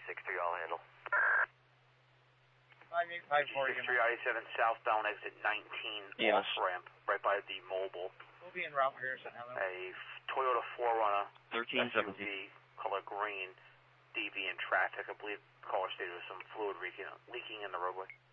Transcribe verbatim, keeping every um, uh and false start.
six three, I'll handle. five eight five four. six three I seven southbound exit nineteen Yes. off ramp, right by the mobile. We'll be in route here, so hello. A Toyota four runner thirteen seventeen. S U V, color green, D V in traffic. I believe caller stated there was some fluid leaking, leaking in the roadway.